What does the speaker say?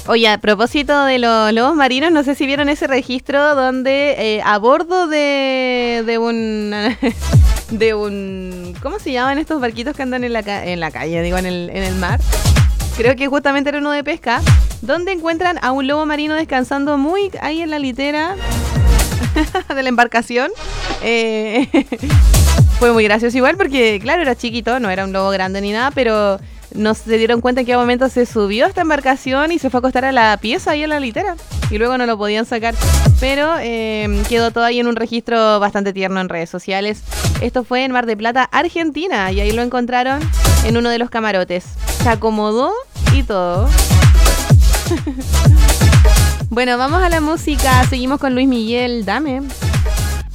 Oye, a propósito de los lobos marinos, no sé si vieron ese registro donde a bordo de un de un ¿cómo se llaman estos barquitos que andan en la calle, digo, en el mar? Creo que justamente era uno de pesca, donde encuentran a un lobo marino descansando muy ahí en la litera de la embarcación. Fue muy gracioso igual porque, claro, era chiquito, no era un lobo grande ni nada, pero no se dieron cuenta en qué momento se subió a esta embarcación y se fue a acostar a la pieza ahí en la litera. Y luego no lo podían sacar. Pero quedó todo ahí en un registro bastante tierno en redes sociales. Esto fue en Mar del Plata, Argentina. Y ahí lo encontraron en uno de los camarotes. Se acomodó y todo. Bueno, vamos a la música. Seguimos con Luis Miguel. Dame.